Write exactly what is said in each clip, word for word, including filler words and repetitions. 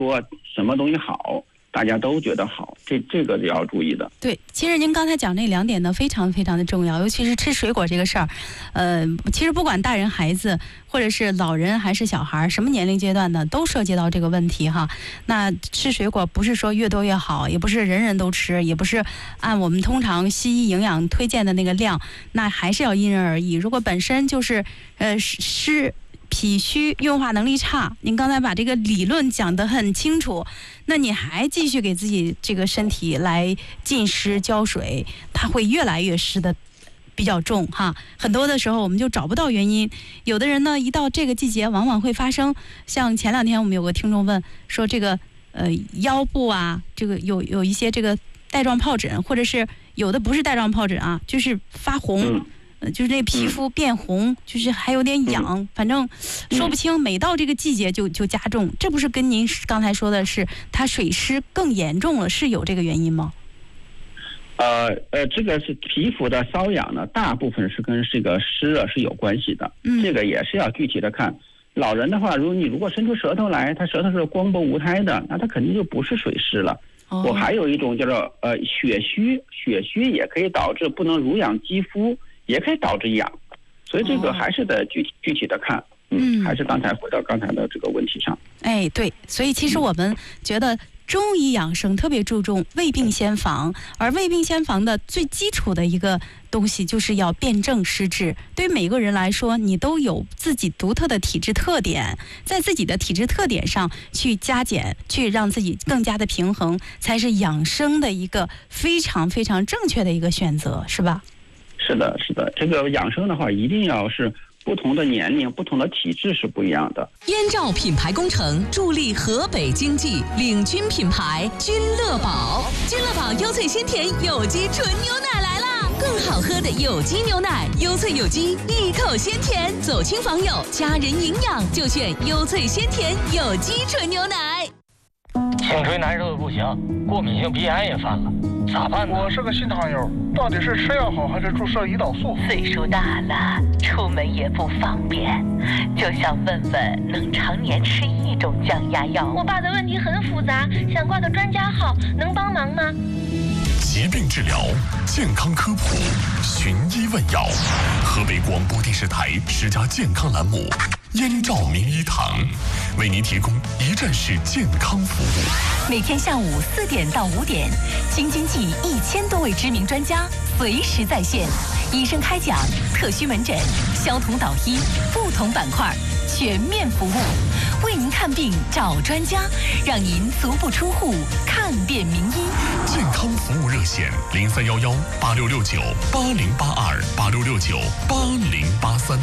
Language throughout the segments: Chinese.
说什么东西好，大家都觉得好，这这个是要注意的。 对，其实您刚才讲那两点呢，非常非常的重要，尤其是吃水果这个事儿。呃，其实不管大人、孩子，或者是老人还是小孩，什么年龄阶段的都涉及到这个问题哈。那吃水果不是说越多越好，也不是人人都吃，也不是按我们通常西医营养推荐的那个量，那还是要因人而异。如果本身就是呃湿。脾虚运化能力差，您刚才把这个理论讲得很清楚，那你还继续给自己这个身体来浸湿浇水，它会越来越湿的比较重哈。很多的时候我们就找不到原因，有的人呢一到这个季节往往会发生，像前两天我们有个听众问说这个呃腰部啊，这个有有一些这个带状疱疹，或者是有的不是带状疱疹啊，就是发红。嗯就是那皮肤变红，就是还有点痒，反正说不清。每到这个季节就就加重，这不是跟您刚才说的是它水湿更严重了，是有这个原因吗？ 呃呃，这个是皮肤的瘙痒呢，大部分是跟这个湿热是有关系的。嗯，这个也是要具体的看。老人的话，如果你如果伸出舌头来，他舌头是光波无苔的，那他肯定就不是水湿了。哦、我还有一种叫做呃血虚，血虚也可以导致不能濡养肌肤。也可以导致痒，所以这个还是得具体具体的看，嗯，还是刚才回到刚才的这个问题上。 哎，对，所以其实我们觉得中医养生特别注重未病先防，而未病先防的最基础的一个东西就是要辨证施治。对于每个人来说，你都有自己独特的体质特点，在自己的体质特点上去加减，去让自己更加的平衡，才是养生的一个非常非常正确的一个选择，是吧？ 是的，是的，这个养生的话，一定要是不同的年龄、不同的体质是不一样的。 燕赵品牌工程助力河北经济，领军品牌君乐宝。君乐宝优萃鲜甜有机纯牛奶来啦！更好喝的有机牛奶，优萃有机，一口鲜甜，走亲访友，家人营养就选优萃鲜甜有机纯牛奶。 颈椎难受的不行，过敏性鼻炎也犯了，咋办呢？ 我是个新糖友，到底是吃药好还是注射胰岛素？ 岁数大了，出门也不方便，就想问问能常年吃一种降压药。 我爸的问题很复杂，想挂个专家号，能帮忙吗？ 疾病治疗，健康科普，寻医问药。河北广播电视台十佳健康栏目燕赵名医堂，为您提供一站式健康服务。 每天下午四点到五点，京津冀一千多位知名专家随时在线，医生开讲，特需门诊，消毒导医，不同板块全面服务，为您看病找专家，让您足不出户看遍名医。 健康服务热线零三幺幺八六六九八零八二八六六九八零八三。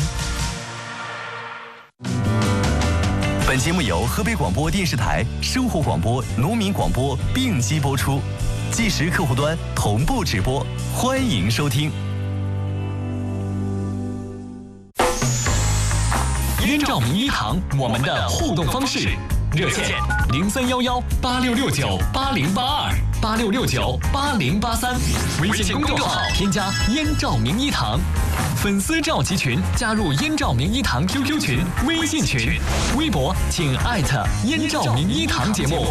本节目由河北广播电视台生活广播、农民广播并机播出，即时客户端同步直播，欢迎收听。 燕赵名医堂，我们的互动方式：热线零三幺幺八六六九八零八二八六六九八零八三，微信公众号添加燕赵名医堂。粉丝召集群，加入燕赵名医堂 Q Q 群、微信群，微博请艾特燕赵名医堂节目。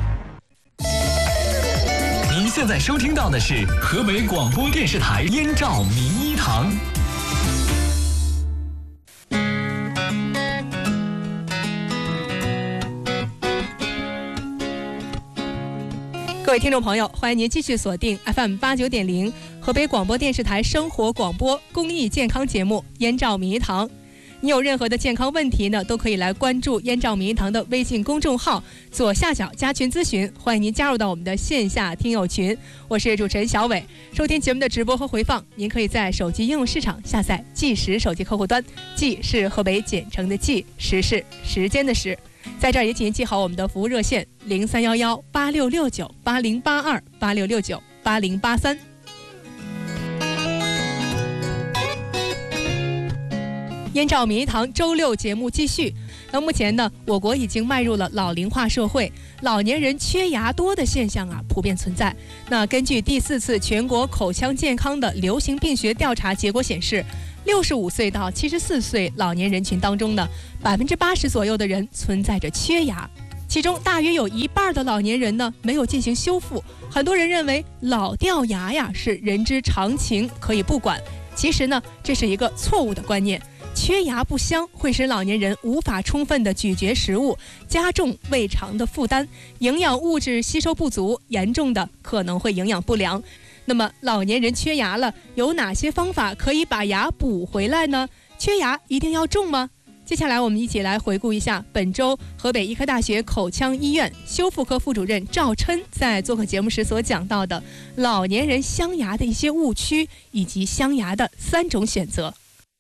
您现在收听到的是河北广播电视台燕赵名医堂。 各位听众朋友，欢迎您继续锁定 F M 八九点零河北广播电视台生活广播公益健康节目燕赵名医堂。你有任何的健康问题呢，都可以来关注燕赵名医堂的微信公众号，左下角加群咨询，欢迎您加入到我们的线下听友群。我是主持人小伟。收听节目的直播和回放，您可以在手机应用市场下载计时手机客户端，计是河北简称的计，时是时间的时。在这儿也请您记好我们的服务热线零三幺幺八六六九八零八二八六六九八零八三。燕赵名医堂周六节目继续。那目前呢，我国已经迈入了老龄化社会，老年人缺牙多的现象啊普遍存在。那根据第四次全国口腔健康的流行病学调查结果显示，六十五岁到七十四岁老年人群当中呢，百分之八十左右的人存在着缺牙。 其中大约有一半的老年人呢没有进行修复。很多人认为老掉牙呀是人之常情，可以不管。其实呢，这是一个错误的观念。缺牙不香会使老年人无法充分的咀嚼食物，加重胃肠的负担，营养物质吸收不足，严重的可能会营养不良。那么老年人缺牙了，有哪些方法可以把牙补回来呢？缺牙一定要种吗？接下来我们一起来回顾一下本周河北医科大学口腔医院修复科副主任赵琛在做客节目时所讲到的老年人镶牙的一些误区，以及镶牙的三种选择。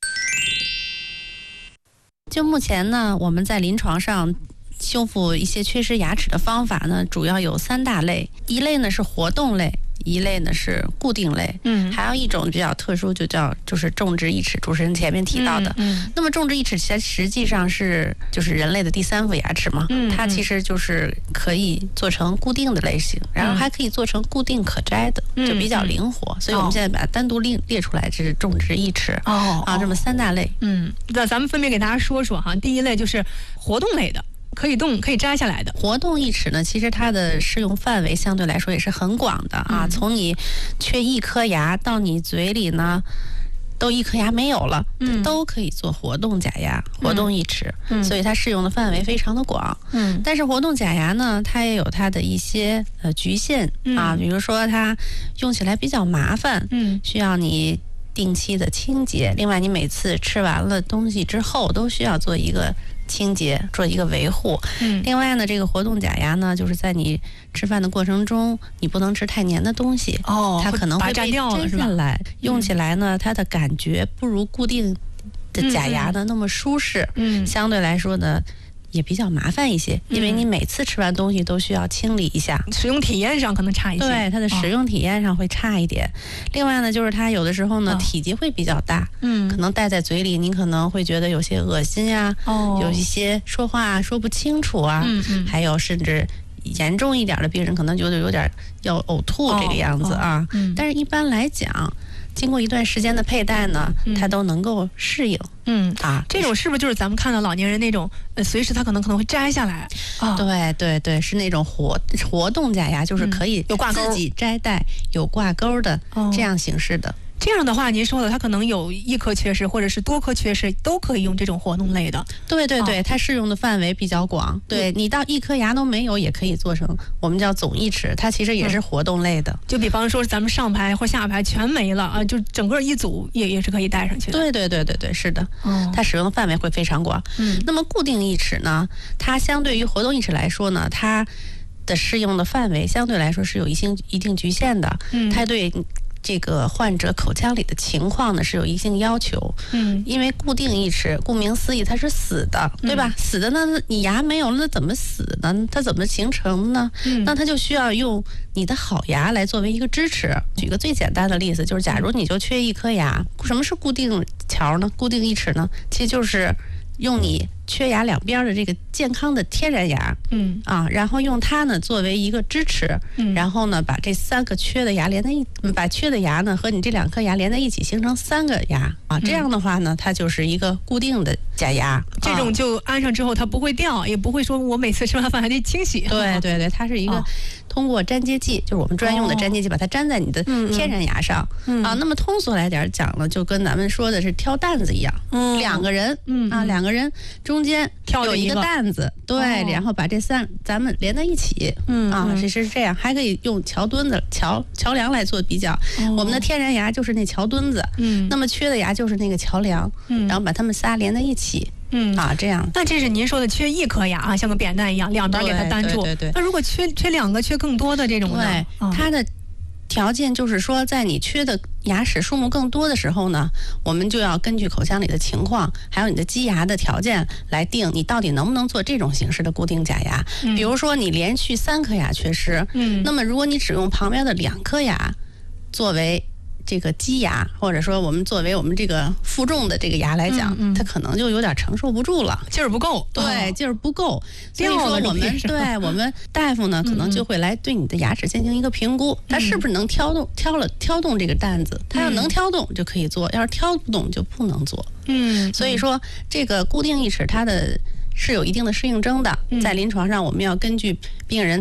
就目前呢，我们在临床上修复一些缺失牙齿的方法呢，主要有三大类。一类呢是活动类，一类呢是固定类，嗯，还有一种比较特殊，就叫就是种植义齿，主持人前面提到的。嗯，嗯那么种植义齿其实实际上是就是人类的第三副牙齿嘛，嗯，它其实就是可以做成固定的类型，然后还可以做成固定可摘的，嗯、就比较灵活。所以我们现在把它单独列列出来，这是种植义齿。哦，啊，这么三大类。 嗯，那咱们分别给大家说说哈。第一类就是活动类的。可以动可以摘下来的活动义齿呢，其实它的适用范围相对来说也是很广的啊。嗯、从你缺一颗牙到你嘴里呢，都一颗牙没有了，嗯、都可以做活动假牙、活动义齿，嗯、所以它适用的范围非常的广。嗯，但是活动假牙呢，它也有它的一些呃局限、嗯、啊，比如说它用起来比较麻烦，嗯，需要你定期的清洁。另外，你每次吃完了东西之后，都需要做一个清洁，做一个维护。嗯，另外呢，这个活动假牙呢，就是在你吃饭的过程中，你不能吃太黏的东西，哦，它可能会被摘下来。用起来呢，它的感觉不如固定的假牙呢那么舒适。嗯，相对来说呢，也比较麻烦一些，因为你每次吃完东西都需要清理一下， 使用体验上可能差一些。 对，它的使用体验上会差一点。哦、另外呢，就是它有的时候呢、哦、体积会比较大，嗯，可能戴在嘴里，你可能会觉得有些恶心呀、啊，哦，有一些说话说不清楚啊，嗯嗯，还有甚至严重一点的病人可能觉得有点要呕吐这个样子啊。哦哦嗯、但是一般来讲，经过一段时间的佩戴呢，嗯、它都能够适应。 嗯啊，这种是不是就是咱们看到老年人那种，呃，随时他可能可能会摘下来？ 啊，对对对，是那种活活动假牙，就是可以有挂钩、 自己摘戴、有挂钩的、嗯、这样形式的。 这样的话，您说的，它可能有一颗缺失，或者是多颗缺失，都可以用这种活动类的。 对对对，哦、它适用的范围比较广。对、嗯、你到一颗牙都没有，也可以做成我们叫总义齿，它其实也是活动类的。嗯、 就比方说咱们上排或下排全没了啊，就整个一组也也是可以戴上去的。 对对对对对，是的。哦、它使用的范围会非常广。嗯，那么固定义齿呢，它相对于活动义齿来说呢，它的适用的范围相对来说是有一定一定局限的。嗯，它对这个患者口腔里的情况呢是有一定要求，嗯，因为固定义齿，顾名思义，它是死的，对吧？嗯、死的呢，你牙没有了，那怎么死呢？它怎么形成呢？嗯、那它就需要用你的好牙来作为一个支持。举个最简单的例子，就是假如你就缺一颗牙，什么是固定桥呢？固定义齿呢，其实就是用你缺牙两边的这个健康的天然牙，嗯啊，然后用它呢作为一个支持，嗯，然后呢把这三个缺的牙连在一，把缺的牙呢和你这两颗牙连在一起，形成三个牙啊，这样的话呢，它就是一个固定的假牙。 这种就安上之后，它不会掉，也不会说我每次吃完饭还得清洗。 对对对，它是一个。哦通过粘接剂，就是我们专用的粘接剂，把它粘在你的天然牙上、嗯、啊。那么通俗来点讲了，就跟咱们说的是挑担子一样，嗯、两个人，嗯啊，两个人中间有一个担子，对，哦、然后把这三咱们连在一起，嗯啊，是是这样，还可以用桥墩子、桥桥梁来做比较。哦、我们的天然牙就是那桥墩子，嗯，那么缺的牙就是那个桥梁，嗯，然后把它们仨连在一起。嗯啊，这样。 那这是您说的缺一颗牙啊，像个扁担一样，两边给它担住。 对对对。 那如果缺缺两个、缺更多的这种呢？ 对，哦、它的条件就是说，在你缺的牙齿数目更多的时候呢，我们就要根据口腔里的情况，还有你的积牙的条件来定你到底能不能做这种形式的固定假牙。嗯、比如说，你连续三颗牙缺失，嗯，那么如果你只用旁边的两颗牙作为这个基牙，或者说我们作为我们这个负重的这个牙来讲，嗯嗯、它可能就有点承受不住了， 劲儿不够。 对， 哦、 劲儿不够。所以说我们对我们大夫呢，可能就会来对你的牙齿进行一个评估，他、嗯、是不是能挑动挑了挑动这个担子？他要能挑动就可以做，要是挑不动就不能做。嗯，所以说这个固定义齿它的是有一定的适应症的，在临床上我们要根据病人